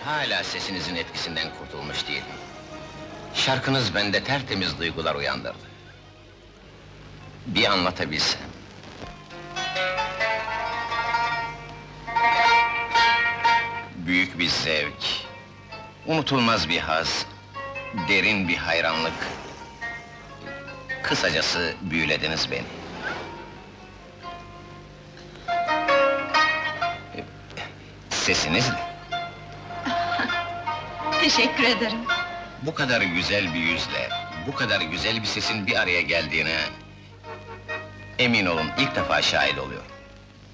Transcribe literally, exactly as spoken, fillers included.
Hala sesinizin etkisinden kurtulmuş değilim. Şarkınız bende tertemiz duygular uyandırdı. Bir anlatabilsem. Büyük bir zevk, unutulmaz bir haz, derin bir hayranlık. Kısacası büyülediniz beni. Sesinizle. Teşekkür ederim. Bu kadar güzel bir yüzle, bu kadar güzel bir sesin bir araya geldiğine... ...emin olun ilk defa şahit oluyorum.